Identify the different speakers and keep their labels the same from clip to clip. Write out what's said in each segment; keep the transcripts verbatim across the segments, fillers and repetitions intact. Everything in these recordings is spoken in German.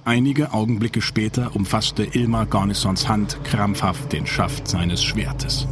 Speaker 1: Einige Augenblicke später umfasste Ilmar Gornisons Hand krampfhaft den Schaft seines Schwertes.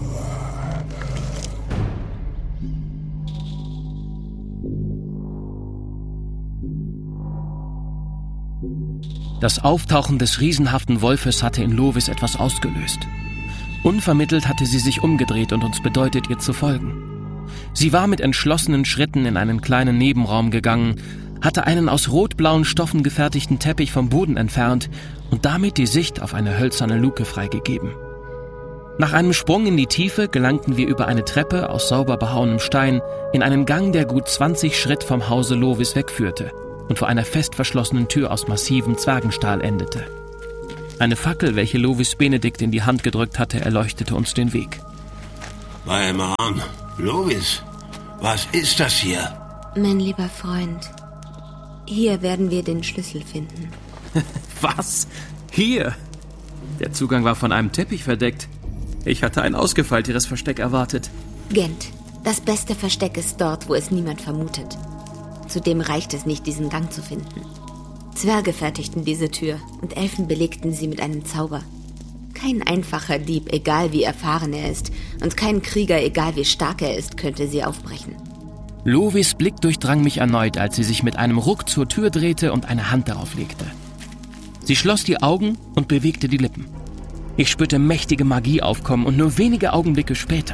Speaker 2: Das Auftauchen des riesenhaften Wolfes hatte in Lovis etwas ausgelöst. Unvermittelt hatte sie sich umgedreht und uns bedeutet, ihr zu folgen. Sie war mit entschlossenen Schritten in einen kleinen Nebenraum gegangen, hatte einen aus rot-blauen Stoffen gefertigten Teppich vom Boden entfernt und damit die Sicht auf eine hölzerne Luke freigegeben. Nach einem Sprung in die Tiefe gelangten wir über eine Treppe aus sauber behauenem Stein in einen Gang, der gut zwanzig Schritt vom Hause Lovis wegführte und vor einer fest verschlossenen Tür aus massivem Zwergenstahl endete. Eine Fackel, welche Lovis Benedikt in die Hand gedrückt hatte, erleuchtete uns den Weg.
Speaker 3: Mein Mann, Lovis, was ist das hier?
Speaker 4: Mein lieber Freund, hier werden wir den Schlüssel finden.
Speaker 2: Was? Hier? Der Zugang war von einem Teppich verdeckt. Ich hatte ein ausgefeilteres Versteck erwartet.
Speaker 4: Gent, das beste Versteck ist dort, wo es niemand vermutet. Zudem reicht es nicht, diesen Gang zu finden. Zwerge fertigten diese Tür und Elfen belegten sie mit einem Zauber. Kein einfacher Dieb, egal wie erfahren er ist, und kein Krieger, egal wie stark er ist, könnte sie aufbrechen.
Speaker 2: Lovis Blick durchdrang mich erneut, als sie sich mit einem Ruck zur Tür drehte und eine Hand darauf legte. Sie schloss die Augen und bewegte die Lippen. Ich spürte mächtige Magie aufkommen und nur wenige Augenblicke später...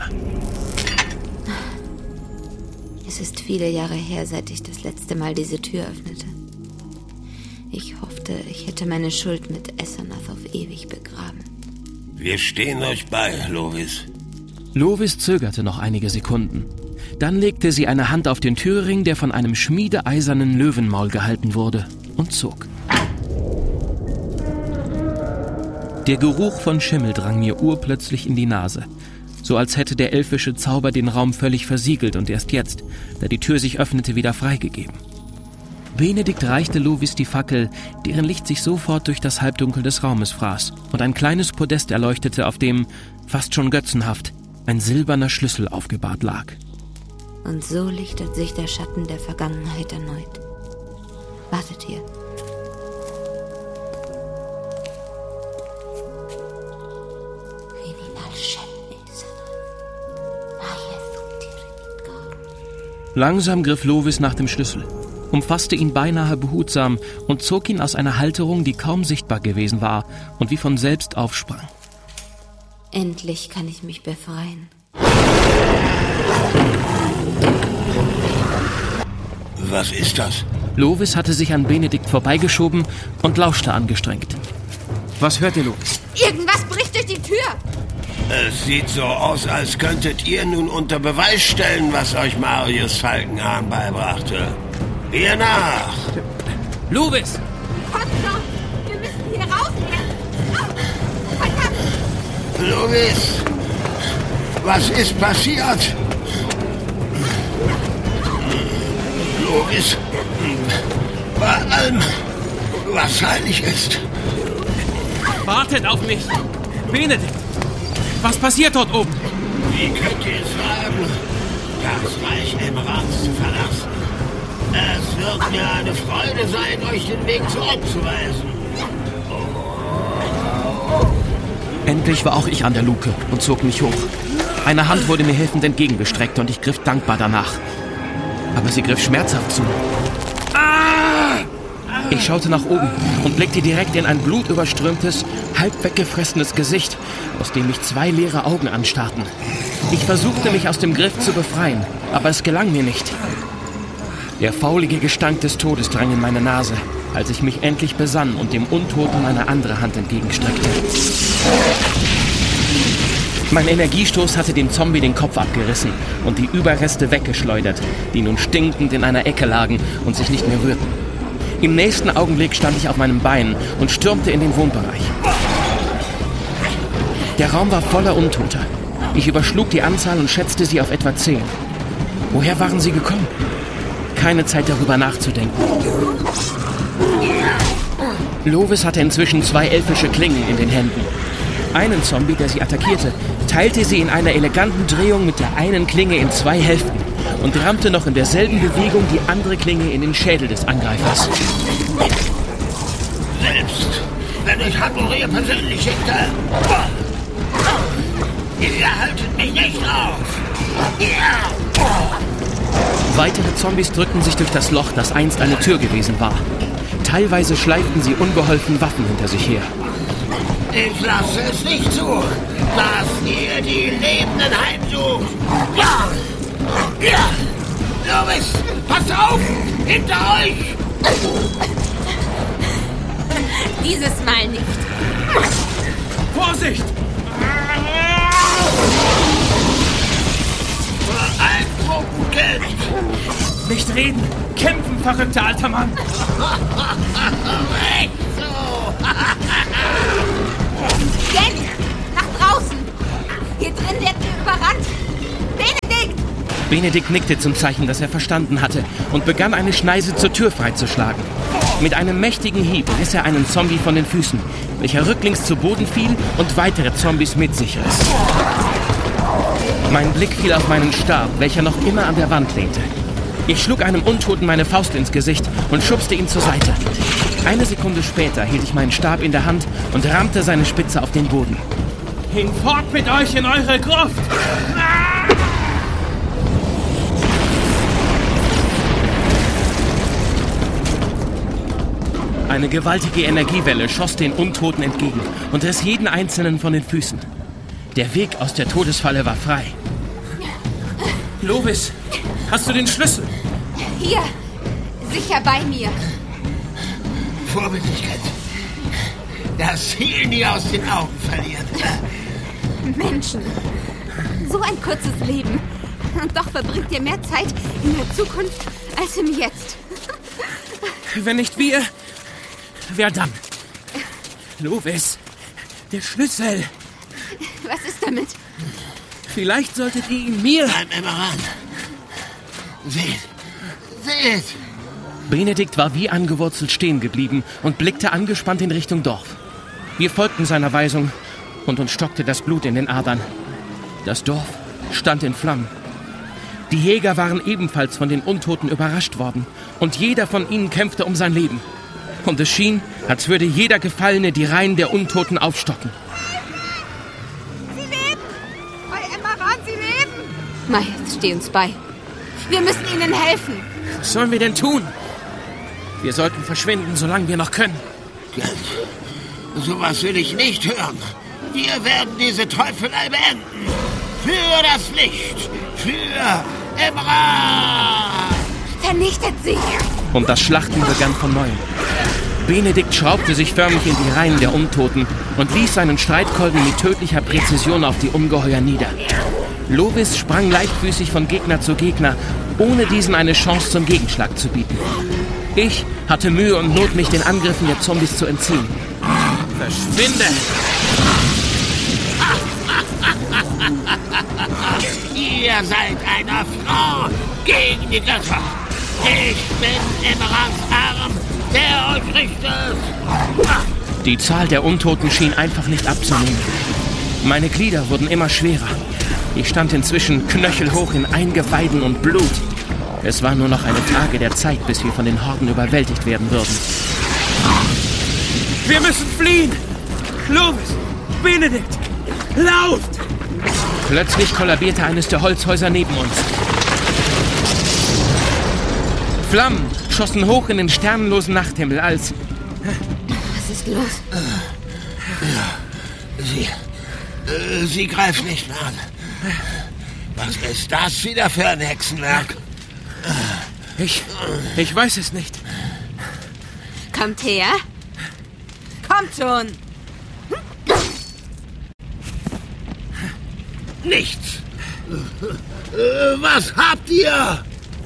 Speaker 4: Es ist viele Jahre her, seit ich das letzte Mal diese Tür öffnete. Ich hoffte, ich hätte meine Schuld mit Essernath auf ewig begraben.
Speaker 3: Wir stehen euch bei, Lovis.
Speaker 2: Lovis zögerte noch einige Sekunden. Dann legte sie eine Hand auf den Türring, der von einem schmiedeeisernen Löwenmaul gehalten wurde, und zog. Der Geruch von Schimmel drang mir urplötzlich in die Nase. So als hätte der elfische Zauber den Raum völlig versiegelt und erst jetzt, da die Tür sich öffnete, wieder freigegeben. Benedikt reichte Lovis die Fackel, deren Licht sich sofort durch das Halbdunkel des Raumes fraß und ein kleines Podest erleuchtete, auf dem, fast schon götzenhaft, ein silberner Schlüssel aufgebahrt lag.
Speaker 4: Und so lichtet sich der Schatten der Vergangenheit erneut. Wartet hier.
Speaker 2: Langsam griff Lovis nach dem Schlüssel, umfasste ihn beinahe behutsam und zog ihn aus einer Halterung, die kaum sichtbar gewesen war und wie von selbst aufsprang.
Speaker 4: Endlich kann ich mich befreien.
Speaker 3: Was ist das?
Speaker 2: Lovis hatte sich an Benedikt vorbeigeschoben und lauschte angestrengt. Was hört ihr, Lovis?
Speaker 4: Irgendwas bricht durch die Tür!
Speaker 3: Es sieht so aus, als könntet ihr nun unter Beweis stellen, was euch Marius Falkenhahn beibrachte. Ihr nach!
Speaker 2: Lovis!
Speaker 4: Kommt schon! Wir müssen hier raus! Oh, verdammt!
Speaker 3: Lovis! Was ist passiert? Lovis! Bei allem, was heilig ist.
Speaker 2: Wartet auf mich! Benedikt! Was passiert dort oben?
Speaker 3: Wie könnt ihr es wagen, das Reich Emeralds zu verlassen? Es wird mir eine Freude sein, euch den Weg zurückzuweisen.
Speaker 2: Endlich war auch ich an der Luke und zog mich hoch. Eine Hand wurde mir helfend entgegengestreckt und ich griff dankbar danach. Aber sie griff schmerzhaft zu. Ich schaute nach oben und blickte direkt in ein blutüberströmtes, halb weggefressenes Gesicht, aus dem mich zwei leere Augen anstarrten. Ich versuchte, mich aus dem Griff zu befreien, aber es gelang mir nicht. Der faulige Gestank des Todes drang in meine Nase, als ich mich endlich besann und dem Untoten meine andere Hand entgegenstreckte. Mein Energiestoß hatte dem Zombie den Kopf abgerissen und die Überreste weggeschleudert, die nun stinkend in einer Ecke lagen und sich nicht mehr rührten. Im nächsten Augenblick stand ich auf meinem Bein und stürmte in den Wohnbereich. Der Raum war voller Untoter. Ich überschlug die Anzahl und schätzte sie auf etwa zehn. Woher waren sie gekommen? Keine Zeit darüber nachzudenken. Lovis hatte inzwischen zwei elfische Klingen in den Händen. Einen Zombie, der sie attackierte, teilte sie in einer eleganten Drehung mit der einen Klinge in zwei Hälften und rammte noch in derselben Bewegung die andere Klinge in den Schädel des Angreifers.
Speaker 3: Selbst Kurier persönlich schickte. Ihr haltet mich nicht auf.
Speaker 2: Weitere Zombies drückten sich durch das Loch, das einst eine Tür gewesen war. Teilweise schleiften sie unbeholfen Waffen hinter sich her.
Speaker 3: Ich lasse es nicht zu, dass ihr die Lebenden heimsucht. Ja! Ja! Lewis, passt auf! Hinter euch!
Speaker 4: Dieses Mal nicht.
Speaker 2: Vorsicht!
Speaker 3: Beeindruckend!
Speaker 2: Nicht reden! Kämpfen, verrückter alter Mann!
Speaker 3: Echt so!
Speaker 4: Gen, nach draußen! Hier drin werden wir überrannt! Benedikt!
Speaker 2: Benedikt nickte zum Zeichen, dass er verstanden hatte und begann eine Schneise zur Tür freizuschlagen. Mit einem mächtigen Hieb riss er einen Zombie von den Füßen, welcher rücklings zu Boden fiel und weitere Zombies mit sich riss. Mein Blick fiel auf meinen Stab, welcher noch immer an der Wand lehnte. Ich schlug einem Untoten meine Faust ins Gesicht und schubste ihn zur Seite. Eine Sekunde später hielt ich meinen Stab in der Hand und rammte seine Spitze auf den Boden. Hinfort mit euch in eure Gruft! Eine gewaltige Energiewelle schoss den Untoten entgegen und riss jeden Einzelnen von den Füßen. Der Weg aus der Todesfalle war frei. Lewis, hast du den Schlüssel?
Speaker 4: Hier, sicher bei mir.
Speaker 3: Vorbildlichkeit. Das Ziel nie aus den Augen verlieren.
Speaker 4: Menschen. So ein kurzes Leben. Und doch verbringt ihr mehr Zeit in der Zukunft als im Jetzt.
Speaker 2: Wenn nicht wir, wer dann? Lewis, der Schlüssel.
Speaker 4: Was ist damit?
Speaker 2: Vielleicht solltet ihr ihn mir...
Speaker 3: Bleib immer ran. Seht. Seht.
Speaker 2: Benedikt war wie angewurzelt stehen geblieben und blickte angespannt in Richtung Dorf. Wir folgten seiner Weisung und uns stockte das Blut in den Adern. Das Dorf stand in Flammen. Die Jäger waren ebenfalls von den Untoten überrascht worden und jeder von ihnen kämpfte um sein Leben. Und es schien, als würde jeder Gefallene die Reihen der Untoten aufstocken.
Speaker 5: Sie leben! Bei Emmeran, sie leben!
Speaker 4: Myers, steh uns bei. Wir müssen ihnen helfen.
Speaker 2: Was sollen wir denn tun? Wir sollten verschwinden, solange wir noch können.
Speaker 3: Sowas will ich nicht hören. Wir werden diese Teufelei beenden. Für das Licht. Für Emmeran.
Speaker 4: Vernichtet sie!
Speaker 2: Und das Schlachten begann von neuem. Benedikt schraubte sich förmlich in die Reihen der Untoten und ließ seinen Streitkolben mit tödlicher Präzision auf die Ungeheuer nieder. Lewis sprang leichtfüßig von Gegner zu Gegner, ohne diesen eine Chance zum Gegenschlag zu bieten. Ich hatte Mühe und Not, mich den Angriffen der Zombies zu entziehen. Verschwinde!
Speaker 3: Ihr seid eine Frau gegen die Götter. Ich bin Emmerans Arm, der euch richtet.
Speaker 2: Die Zahl der Untoten schien einfach nicht abzunehmen. Meine Glieder wurden immer schwerer. Ich stand inzwischen knöchelhoch in Eingeweiden und Blut. Es war nur noch eine Frage der Zeit, bis wir von den Horden überwältigt werden würden. Wir müssen fliehen! Lewis! Benedikt! Lauft! Plötzlich kollabierte eines der Holzhäuser neben uns. Flammen schossen hoch in den sternenlosen Nachthimmel, als...
Speaker 4: Was ist los?
Speaker 3: Sie... Äh, sie greift nicht mehr an. Was ist das wieder für ein Hexenwerk?
Speaker 2: Ich... ich weiß es nicht.
Speaker 4: Kommt her. Kommt schon.
Speaker 3: Nichts. Äh, was habt ihr?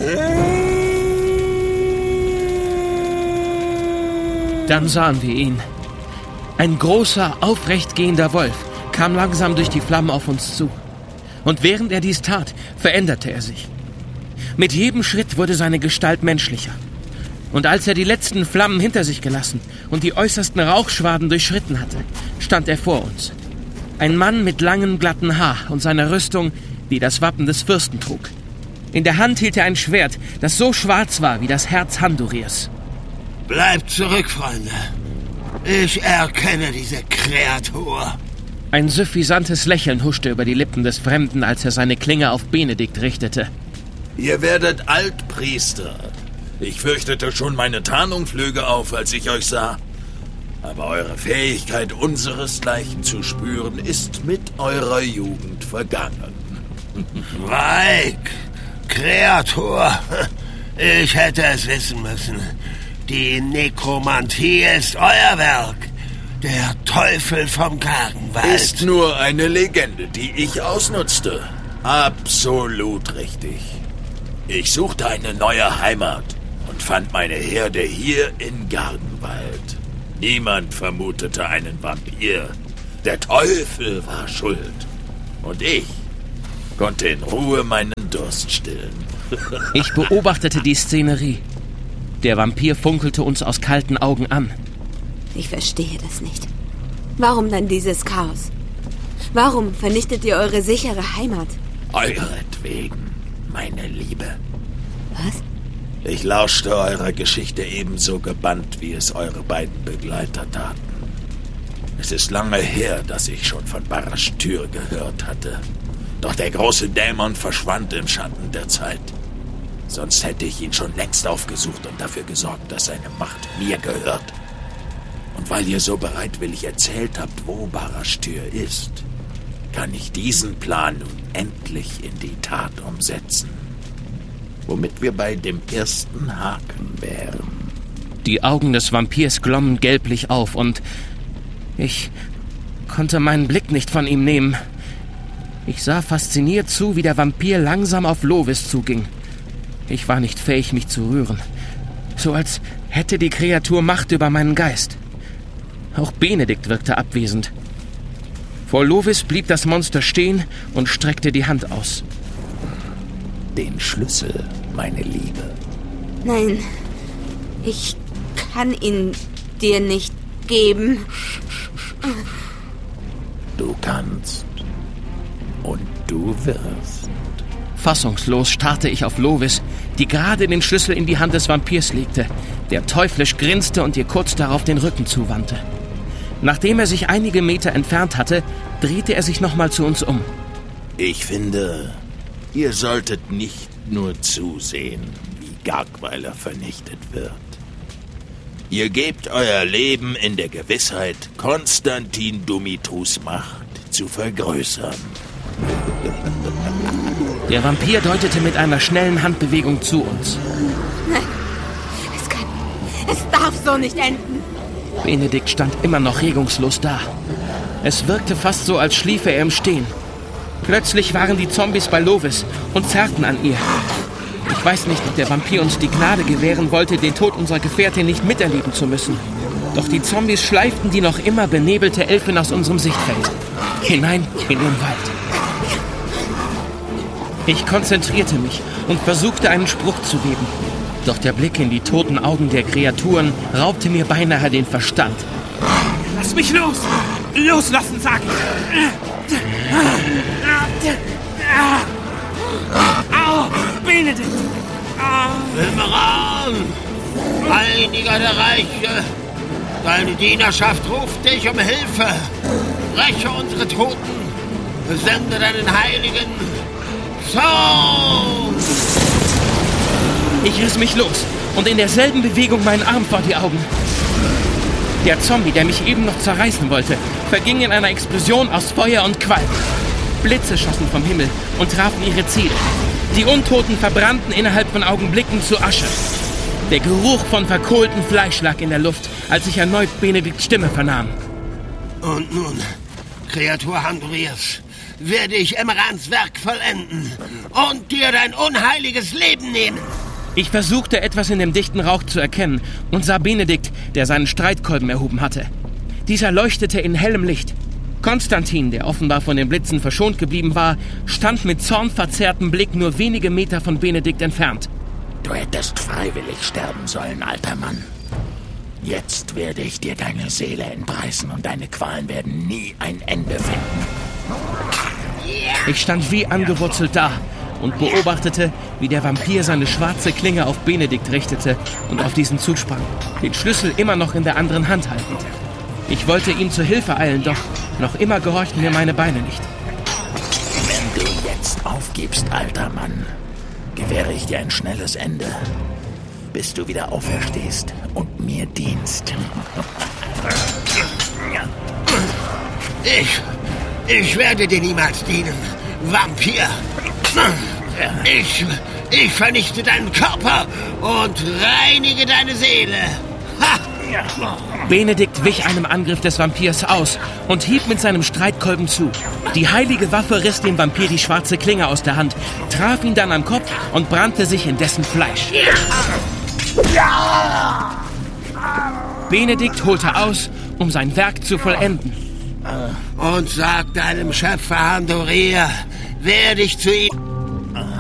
Speaker 2: Dann sahen wir ihn. Ein großer, aufrechtgehender Wolf kam langsam durch die Flammen auf uns zu. Und während er dies tat, veränderte er sich. Mit jedem Schritt wurde seine Gestalt menschlicher. Und als er die letzten Flammen hinter sich gelassen und die äußersten Rauchschwaden durchschritten hatte, stand er vor uns. Ein Mann mit langem, glatten Haar und seiner Rüstung, die das Wappen des Fürsten trug. In der Hand hielt er ein Schwert, das so schwarz war wie das Herz Handurirs.
Speaker 3: Bleibt zurück, Freunde. Ich erkenne diese Kreatur.
Speaker 2: Ein suffisantes Lächeln huschte über die Lippen des Fremden, als er seine Klinge auf Benedikt richtete.
Speaker 6: Ihr werdet Altpriester. Ich fürchtete schon, meine Tarnung flöge auf, als ich euch sah. Aber eure Fähigkeit, unseresgleichen zu spüren, ist mit eurer Jugend vergangen.
Speaker 3: Weig, Kreatur. Ich hätte es wissen müssen. Die Nekromantie ist euer Werk. Der Teufel vom Kargenwald.
Speaker 6: Ist nur eine Legende, die ich ausnutzte. Absolut richtig. Ich suchte eine neue Heimat und fand meine Herde hier in Gargenwald. Niemand vermutete einen Vampir. Der Teufel war schuld. Und ich konnte in Ruhe meinen Durst stillen.
Speaker 2: Ich beobachtete die Szenerie. Der Vampir funkelte uns aus kalten Augen an.
Speaker 4: Ich verstehe das nicht. Warum dann dieses Chaos? Warum vernichtet ihr eure sichere Heimat?
Speaker 6: Euretwegen, meine Liebe.
Speaker 4: Was?
Speaker 6: Ich lauschte eurer Geschichte ebenso gebannt, wie es eure beiden Begleiter taten. Es ist lange her, dass ich schon von Barashtür gehört hatte. Doch der große Dämon verschwand im Schatten der Zeit. Sonst hätte ich ihn schon längst aufgesucht und dafür gesorgt, dass seine Macht mir gehört. Und weil ihr so bereitwillig erzählt habt, wo Barashtür ist, kann ich diesen Plan nun endlich in die Tat umsetzen. Womit wir bei dem ersten Haken wären.
Speaker 2: Die Augen des Vampirs glommen gelblich auf und ich konnte meinen Blick nicht von ihm nehmen. Ich sah fasziniert zu, wie der Vampir langsam auf Lovis zuging. Ich war nicht fähig, mich zu rühren. So als hätte die Kreatur Macht über meinen Geist. Auch Benedikt wirkte abwesend. Vor Lovis blieb das Monster stehen und streckte die Hand aus.
Speaker 6: Den Schlüssel, meine Liebe.
Speaker 4: Nein, ich kann ihn dir nicht geben.
Speaker 6: Du kannst und du wirst.
Speaker 2: Fassungslos starrte ich auf Lovis, die gerade den Schlüssel in die Hand des Vampirs legte, der teuflisch grinste und ihr kurz darauf den Rücken zuwandte. Nachdem er sich einige Meter entfernt hatte, drehte er sich nochmal zu uns um.
Speaker 6: Ich finde, ihr solltet nicht nur zusehen, wie Gargweiler vernichtet wird. Ihr gebt euer Leben in der Gewissheit, Konstantin Dumitrus Macht zu vergrößern.
Speaker 2: Der Vampir deutete mit einer schnellen Handbewegung zu uns.
Speaker 4: Nein, es kann, es darf so nicht enden.
Speaker 2: Benedikt stand immer noch regungslos da. Es wirkte fast so, als schliefe er im Stehen. Plötzlich waren die Zombies bei Lovis und zerrten an ihr. Ich weiß nicht, ob der Vampir uns die Gnade gewähren wollte, den Tod unserer Gefährtin nicht miterleben zu müssen. Doch die Zombies schleiften die noch immer benebelte Elfin aus unserem Sichtfeld. Hinein in den Wald. Ich konzentrierte mich und versuchte, einen Spruch zu geben. Doch der Blick in die toten Augen der Kreaturen raubte mir beinahe den Verstand.
Speaker 7: Lass mich los! Loslassen, sag ich! Au! Benedikt!
Speaker 3: Imran! Einiger der Reiche! Deine Dienerschaft ruft dich um Hilfe! Räche unsere Toten! Sende deinen Heiligen Zorn!
Speaker 2: Ich riss mich los und in derselben Bewegung meinen Arm vor die Augen. Der Zombie, der mich eben noch zerreißen wollte, verging in einer Explosion aus Feuer und Qualm. Blitze schossen vom Himmel und trafen ihre Ziele. Die Untoten verbrannten innerhalb von Augenblicken zu Asche. Der Geruch von verkohltem Fleisch lag in der Luft, als ich erneut Benedikts Stimme vernahm.
Speaker 3: Und nun, Kreatur Handurias, werde ich Emmerans Werk vollenden und dir dein unheiliges Leben nehmen.
Speaker 2: Ich versuchte, etwas in dem dichten Rauch zu erkennen und sah Benedikt, der seinen Streitkolben erhoben hatte. Dieser leuchtete in hellem Licht. Konstantin, der offenbar von den Blitzen verschont geblieben war, stand mit zornverzerrtem Blick nur wenige Meter von Benedikt entfernt.
Speaker 6: Du hättest freiwillig sterben sollen, alter Mann. Jetzt werde ich dir deine Seele entreißen und deine Qualen werden nie ein Ende finden.
Speaker 2: Ich stand wie angewurzelt da und beobachtete, wie der Vampir seine schwarze Klinge auf Benedikt richtete und auf diesen zusprang, den Schlüssel immer noch in der anderen Hand haltend. Ich wollte ihm zu Hilfe eilen, doch noch immer gehorchten mir meine Beine nicht.
Speaker 6: Wenn du jetzt aufgibst, alter Mann, gewähre ich dir ein schnelles Ende, bis du wieder auferstehst und mir dienst.
Speaker 3: Ich, ich werde dir niemals dienen, Vampir. Ich, ich vernichte deinen Körper und reinige deine Seele. Ha!
Speaker 2: Benedikt wich einem Angriff des Vampirs aus und hieb mit seinem Streitkolben zu. Die heilige Waffe riss dem Vampir die schwarze Klinge aus der Hand, traf ihn dann am Kopf und brannte sich in dessen Fleisch. Benedikt holte aus, um sein Werk zu vollenden.
Speaker 3: Und sag deinem Schöpfer Handoria, wer dich zu ihm...